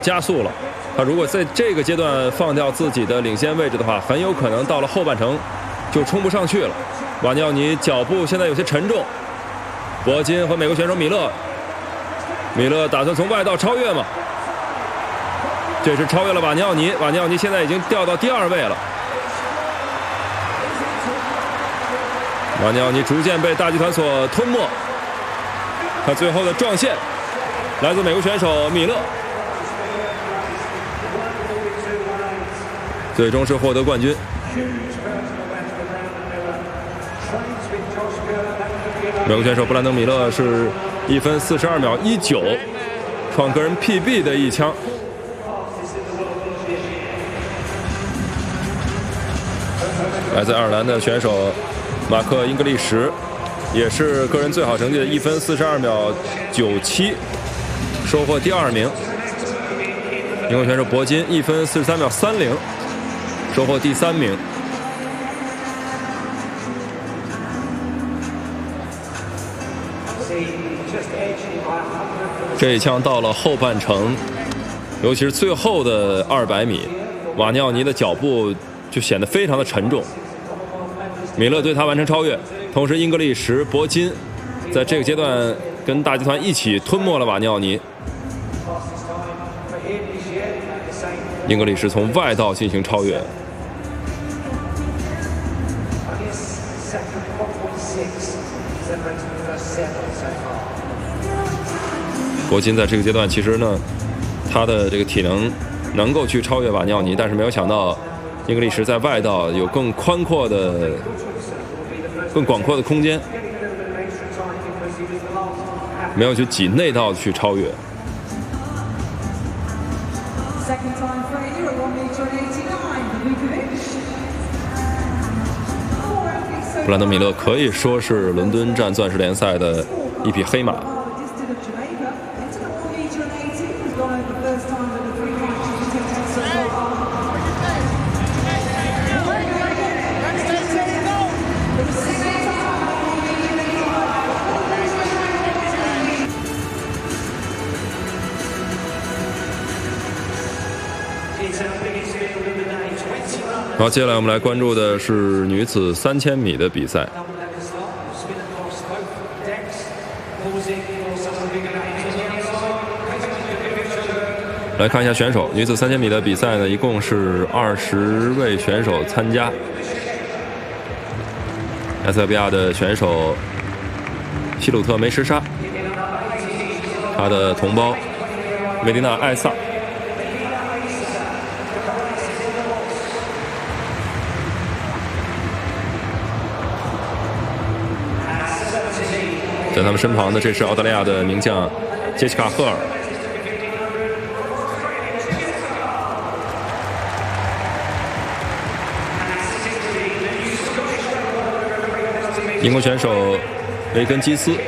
加速了。他如果在这个阶段放掉自己的领先位置的话，很有可能到了后半程就冲不上去了。瓦尼奥尼脚步现在有些沉重，博金和美国选手米勒打算从外道超越吗？这是超越了瓦尼奥尼，瓦尼奥尼现在已经掉到第2位了。瓦尼奥尼逐渐被大集团所吞没，他最后的撞线来自美国选手米勒，最终是获得冠军。美国选手布兰登·米勒是1分42秒19，创个人 PB 的一枪。来自爱尔兰的选手马克·英格利什也是个人最好成绩的1分42秒97，收获第2名。英国选手博金1分43秒30，收获第3名。这一枪到了后半程，尤其是最后的200米，瓦尼奥尼的脚步就显得非常的沉重。米勒对他完成超越，同时英格利什、博金在这个阶段跟大集团一起吞没了瓦尼奥尼。英格利什从外道进行超越。博金在这个阶段其实呢，他的这个体能够去超越瓦尼奥尼，但是没有想到英格利什在外道有更广阔的空间，没有去挤内道去超越。布兰登·米勒可以说是伦敦站钻石联赛的一匹黑马。好，接下来我们来关注的是女子3000米的比赛。来看一下选手，女子3000米的比赛呢，一共是20位选手参加。埃塞俄比亚的选手希鲁特梅什沙，他的同胞梅迪娜艾萨。在他们身旁的，这是澳大利亚的名将杰西卡·赫尔。英国选手雷根基斯。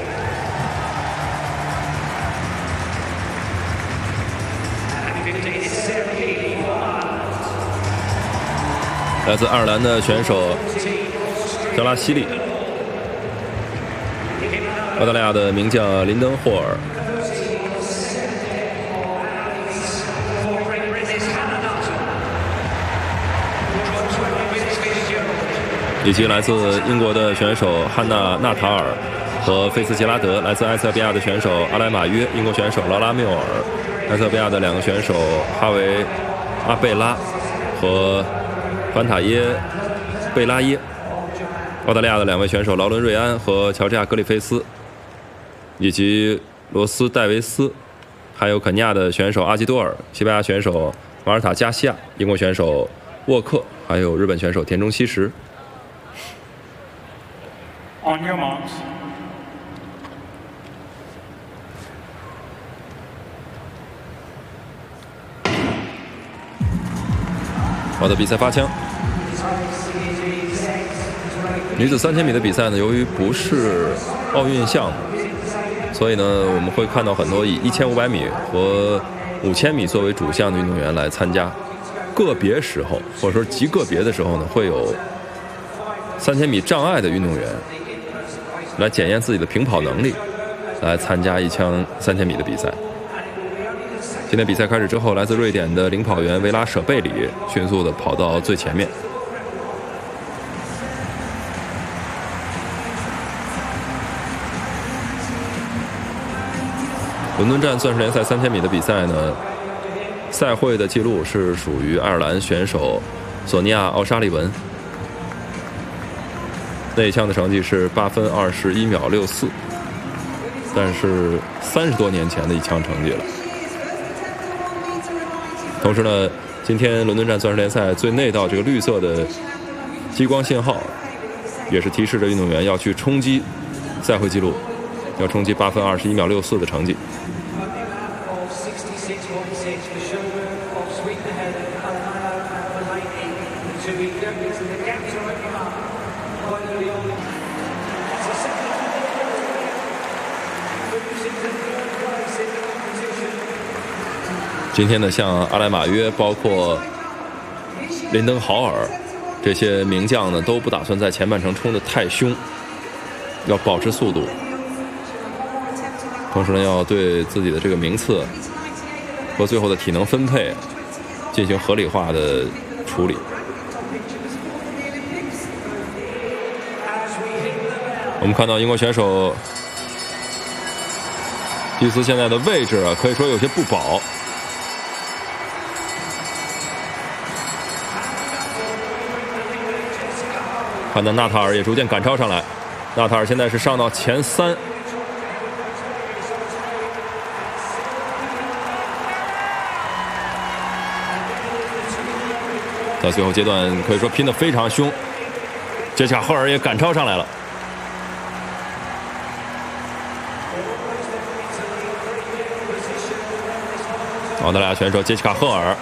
来自爱尔兰的选手德拉西利。澳大利亚的名将林登·霍尔，以及来自英国的选手汉娜·纳塔尔和菲斯杰拉德，来自埃塞俄比亚的选手阿莱马约，英国选手劳拉缪尔，埃塞俄比亚的2个选手哈维·阿贝拉和凡塔耶·贝拉耶，澳大利亚的2位选手劳伦·瑞安和乔治亚·格里菲斯，以及罗斯·戴维斯，还有肯尼亚的选手阿基多尔，西班牙选手马尔塔·加西亚，英国选手沃克，还有日本选手田中希实。 On your marks. 好的，比赛发枪。女子3000米的比赛呢，由于不是奥运项目，所以呢，我们会看到很多以1500米和5000米作为主项的运动员来参加。个别时候，或者说极个别的时候呢，会有3000米障碍的运动员来检验自己的平跑能力，来参加一枪3000米的比赛。 今天比赛开始之后，来自瑞典的领跑员维拉舍贝里迅速地跑到最前面。伦敦站钻石联赛3000米的比赛呢，赛会的记录是属于爱尔兰选手索尼娅·奥沙利文，那一枪的成绩是8分21秒64，但是30多年前的一枪成绩了。同时呢，今天伦敦站钻石联赛最内道这个绿色的激光信号，也是提示着运动员要去冲击赛会纪录，要冲击8分21秒64的成绩。今天呢，像阿莱马约，包括林登豪尔这些名将呢，都不打算在前半程冲得太凶，要保持速度，同时呢，要对自己的这个名次和最后的体能分配进行合理化的处理。我们看到英国选手蒂斯现在的位置啊，可以说有些不保。看到纳塔尔也逐渐赶超上来，纳塔尔现在是上到前3。在最后阶段可以说拼得非常凶，杰西卡·赫尔也赶超上来了。澳大利亚选手杰西卡·赫尔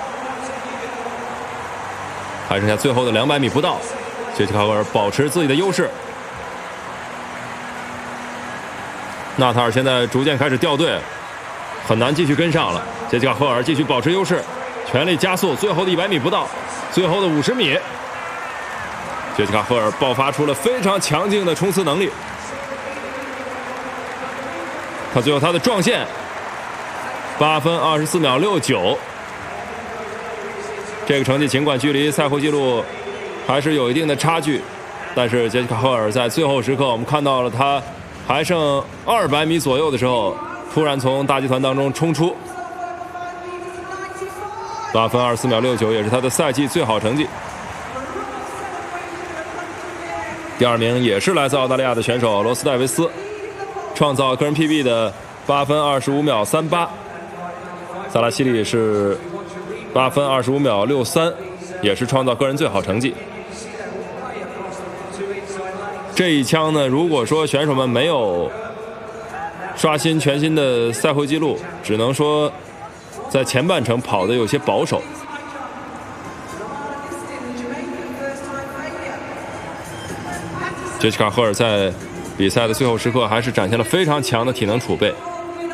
还剩下最后的200米不到，杰西卡·赫尔保持自己的优势。纳塔尔现在逐渐开始掉队，很难继续跟上了。杰西卡·赫尔继续保持优势，全力加速，最后的100米不到，最后的50米，杰西卡·赫尔爆发出了非常强劲的冲刺能力。他最后他的撞线8分24秒69，这个成绩尽管距离赛会纪录还是有一定的差距，但是杰西卡·赫尔在最后时刻，我们看到了他还剩200米左右的时候，突然从大集团当中冲出，8分24秒69也是他的赛季最好成绩。第2名也是来自澳大利亚的选手罗斯戴维斯，创造个人 PB 的8分25秒38。萨拉西里是8分25秒63，也是创造个人最好成绩。这一枪呢，如果说选手们没有刷新全新的赛会纪录，只能说在前半程跑得有些保守。杰西卡·赫尔在比赛的最后时刻还是展现了非常强的体能储备。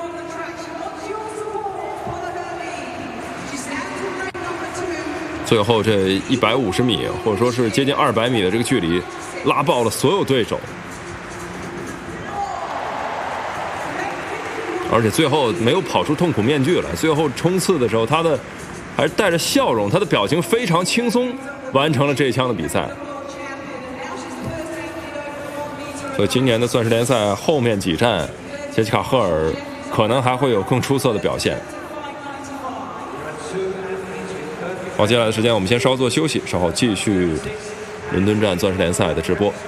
最后这150米，或者说是接近200米的这个距离，拉爆了所有对手，而且最后没有跑出痛苦面具来。最后冲刺的时候，他的还是带着笑容，他的表情非常轻松，完成了这一枪的比赛。所以今年的钻石联赛后面几站，杰西卡·赫尔可能还会有更出色的表现。好，接下来的时间我们先稍作休息，稍后继续伦敦站钻石联赛的直播。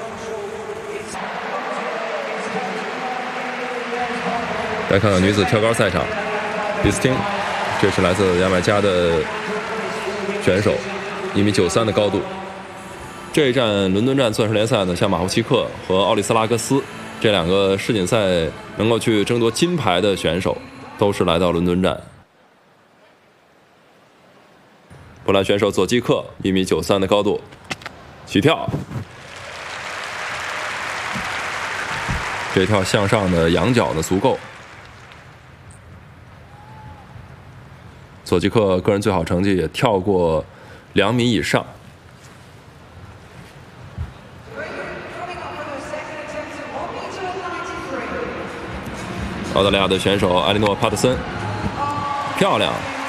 来看看女子跳高赛场，比斯汀，这是来自牙买加的选手，1.93米的高度。这一站伦敦站钻石联赛呢，像马霍奇克和奥利斯拉格斯这2个世锦赛能够去争夺金牌的选手，都是来到伦敦站。波兰选手佐基克1.93米的高度，起跳，这跳向上的仰角呢足够。佐基克个人最好成绩也跳过2米以上。澳大利亚的选手埃莉诺·帕特森，漂亮。